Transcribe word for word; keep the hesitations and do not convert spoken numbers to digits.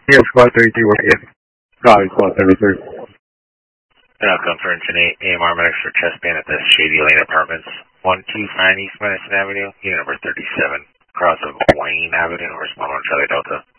Yes, squad thirty-three, we're in. Copy, squad thirty-three. Uh, conference in A M R medics for chest pain at the Shady Lane Apartments, one two five East Madison Avenue, unit number thirty-seven, cross of Wayne Avenue, respond on Charlie Delta.